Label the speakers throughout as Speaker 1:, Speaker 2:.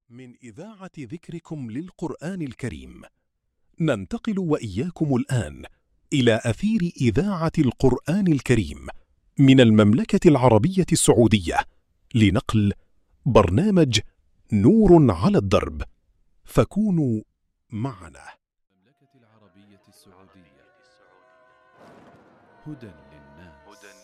Speaker 1: من إذاعة ذكركم للقرآن الكريم، ننتقل وإياكم الآن إلى أثير إذاعة القرآن الكريم من المملكة العربية السعودية لنقل برنامج نور على الدرب، فكونوا معنا.
Speaker 2: المملكة العربية السعودية، هدى للناس.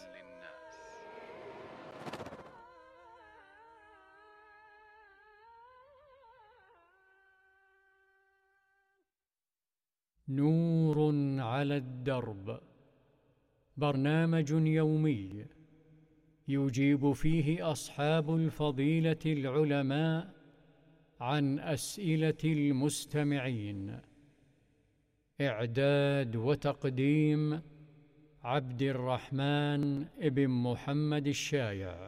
Speaker 3: نور على الدرب، برنامج يومي يجيب فيه أصحاب الفضيلة العلماء عن أسئلة المستمعين. إعداد وتقديم عبد الرحمن بن محمد الشايع.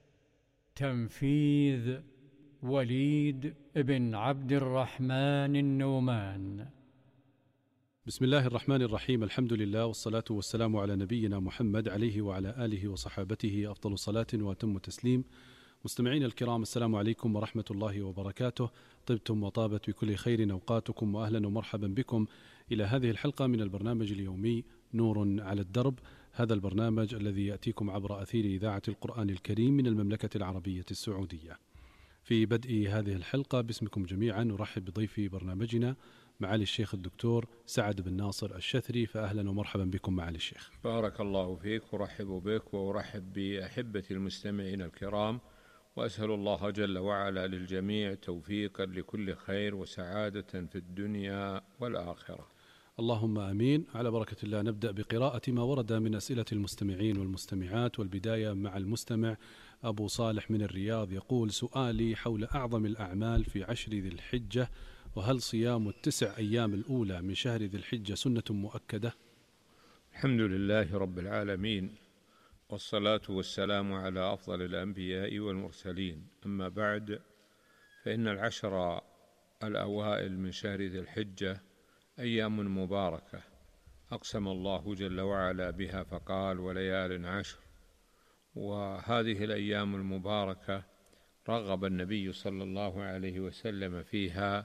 Speaker 3: تنفيذ وليد بن عبد الرحمن النومان.
Speaker 2: بسم الله الرحمن الرحيم، الحمد لله والصلاة والسلام على نبينا محمد عليه وعلى آله وصحابته أفضل صلاة وأتم تسليم. مستمعين الكرام، السلام عليكم ورحمة الله وبركاته. طبتم وطابت بكل خير أوقاتكم، وأهلا ومرحبا بكم إلى هذه الحلقة من البرنامج اليومي نور على الدرب. هذا البرنامج الذي يأتيكم عبر أثير إذاعة القرآن الكريم من المملكة العربية السعودية. في بدء هذه الحلقة باسمكم جميعا نرحب بضيف برنامجنا معالي الشيخ الدكتور سعد بن ناصر الشثري، فأهلا ومرحبا بكم معالي الشيخ.
Speaker 4: بارك الله فيك، ورحب بك وأرحب بأحبة المستمعين الكرام، وأسأل الله جل وعلا للجميع توفيقا لكل خير وسعادة في الدنيا والآخرة.
Speaker 2: اللهم آمين. على بركة الله نبدأ بقراءة ما ورد من أسئلة المستمعين والمستمعات، والبداية مع المستمع أبو صالح من الرياض. يقول: سؤالي حول أعظم الأعمال في عشر ذي الحجة، وهل صيام 9 أيام الأولى من شهر ذي الحجة سنة مؤكدة؟
Speaker 4: الحمد لله رب العالمين، والصلاة والسلام على أفضل الأنبياء والمرسلين. أما بعد، فإن العشر الأوائل من شهر ذي الحجة أيام مباركة أقسم الله جل وعلا بها فقال: وليال عشر. وهذه الأيام المباركة رغب النبي صلى الله عليه وسلم فيها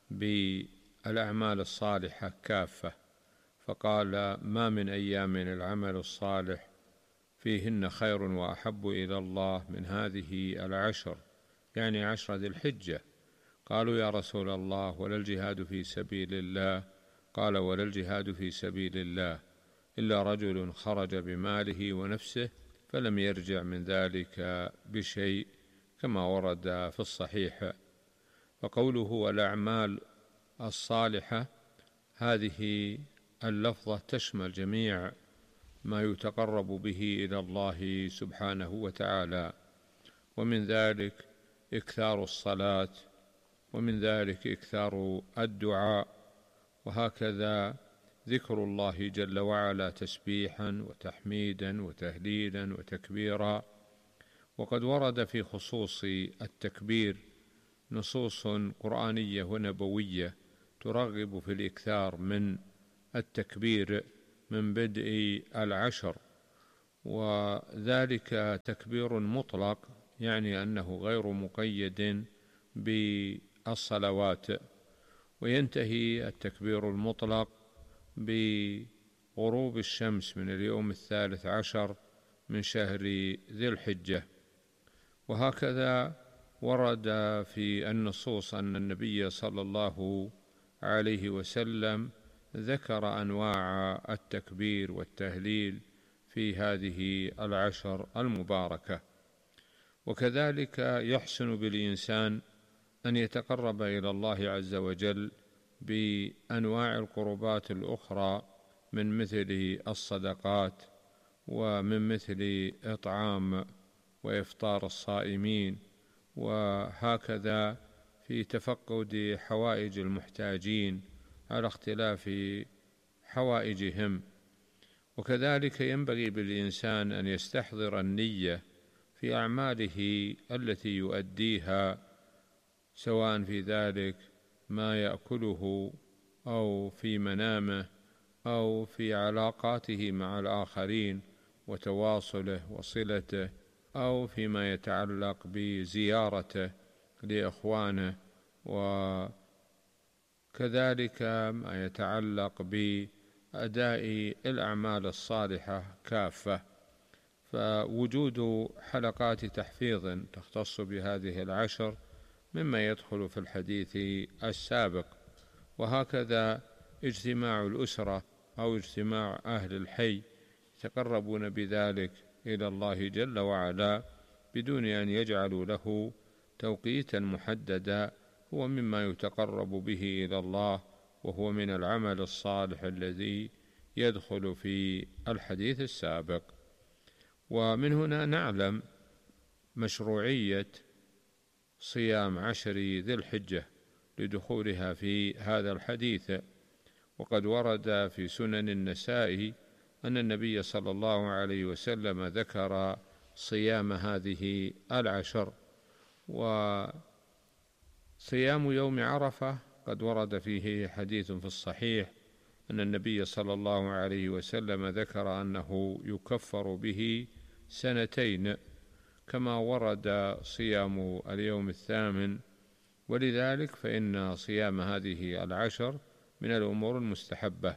Speaker 4: بالأعمال الصالحة كافة، فقال: ما من أيام العمل الصالح فيهن خير وأحب إلى الله من هذه العشر، يعني عشر ذي الحجة. قالوا: يا رسول الله، ولا الجهاد في سبيل الله؟ قال: ولا الجهاد في سبيل الله إلا رجل خرج بماله ونفسه فلم يرجع من ذلك بشيء، كما ورد في الصحيح. فقوله والأعمال الصالحة، هذه اللفظة تشمل جميع ما يتقرب به إلى الله سبحانه وتعالى، ومن ذلك إكثار الصلاة، ومن ذلك إكثار الدعاء، وهكذا ذكر الله جل وعلا تسبيحا وتحميدا وتهليلا وتكبيرا. وقد ورد في خصوص التكبير نصوص قرآنية ونبوية ترغب في الإكثار من التكبير من بدء العشر، وذلك تكبير مطلق، يعني أنه غير مقيد بالصلوات، وينتهي التكبير المطلق بغروب الشمس من اليوم 13 من شهر ذي الحجة. وهكذا ورد في النصوص أن النبي صلى الله عليه وسلم ذكر أنواع التكبير والتهليل في هذه العشر المباركة. وكذلك يحسن بالإنسان أن يتقرب إلى الله عز وجل بأنواع القربات الأخرى، من مثل الصدقات، ومن مثل إطعام وإفطار الصائمين، وهكذا في تفقد حوائج المحتاجين على اختلاف حوائجهم. وكذلك ينبغي بالإنسان أن يستحضر النية في أعماله التي يؤديها، سواء في ذلك ما يأكله أو في منامه أو في علاقاته مع الآخرين وتواصله وصلته، أو فيما يتعلق بزيارته لإخوانه وكذلك ما يتعلق بأداء الأعمال الصالحة كافة. فوجود حلقات تحفيظ تختص بهذه العشر مما يدخل في الحديث السابق. وهكذا اجتماع الأسرة أو اجتماع أهل الحي يتقربون بذلك إلى الله جل وعلا بدون أن يجعلوا له توقيتا محددا، هو مما يتقرب به إلى الله، وهو من العمل الصالح الذي يدخل في الحديث السابق. ومن هنا نعلم مشروعية صيام 10 ذي الحجة لدخولها في هذا الحديث. وقد ورد في سنن النسائي أن النبي صلى الله عليه وسلم ذكر صيام هذه العشر. وصيام يوم عرفة قد ورد فيه حديث في الصحيح أن النبي صلى الله عليه وسلم ذكر أنه يكفر به 2 كما ورد صيام اليوم 8. ولذلك فإن صيام هذه العشر من الأمور المستحبة.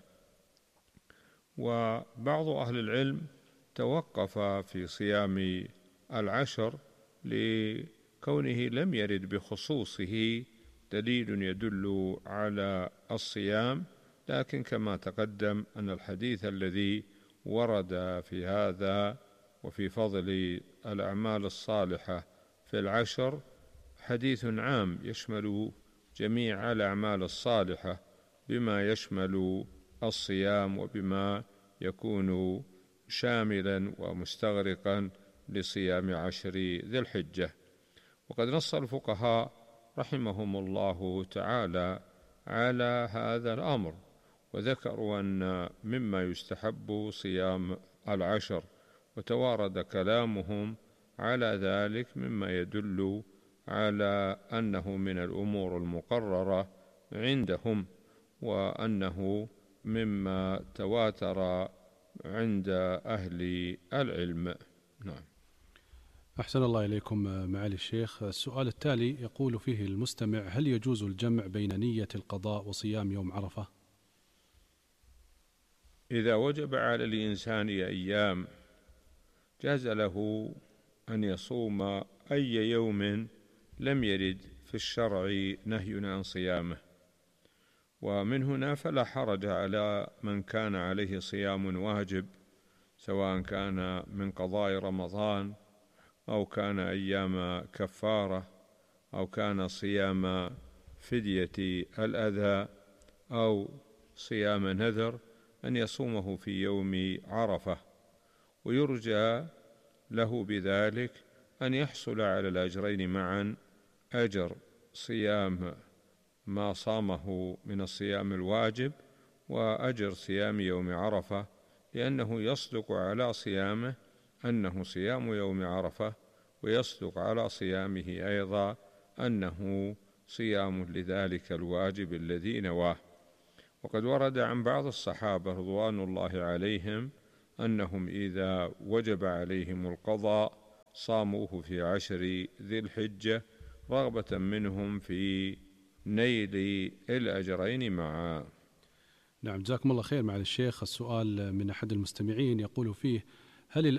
Speaker 4: وبعض أهل العلم توقف في صيام العشر لكونه لم يرد بخصوصه دليل يدل على الصيام، لكن كما تقدم أن الحديث الذي ورد في هذا وفي فضل الأعمال الصالحة في العشر حديث عام يشمل جميع الأعمال الصالحة بما يشمل الصيام وبما يكون شاملا ومستغرقا لصيام 10 ذي الحجة. وقد نص الفقهاء رحمهم الله تعالى على هذا الأمر، وذكروا أن مما يستحب صيام العشر، وتوارد كلامهم على ذلك مما يدل على أنه من الأمور المقررة عندهم، وأنه مما تواتر عند أهل العلم. نعم.
Speaker 2: أحسن الله إليكم معالي الشيخ. السؤال التالي يقول فيه المستمع: هل يجوز الجمع بين نية القضاء وصيام يوم عرفة؟
Speaker 4: إذا وجب على الإنسان أيام جاز له أن يصوم أي يوم لم يرد في الشرع نهي عن صيامه. ومن هنا فلا حرج على من كان عليه صيام واجب، سواء كان من قضاء رمضان أو كان أيام كفارة أو كان صيام فدية الأذى أو صيام نذر، أن يصومه في يوم عرفة، ويرجى له بذلك أن يحصل على الأجرين معا: أجر صيام ما صامه من الصيام الواجب، وأجر صيام يوم عرفة، لأنه يصدق على صيامه أنه صيام يوم عرفة، ويصدق على صيامه أيضا أنه صيام لذلك الواجب الذي نواه. وقد ورد عن بعض الصحابة رضوان الله عليهم أنهم إذا وجب عليهم القضاء صاموه في 10 ذي الحجة رغبة منهم في نيل الأجرين معا.
Speaker 2: نعم، جزاكم الله خير معالي الشيخ. السؤال من أحد المستمعين يقول فيه: هل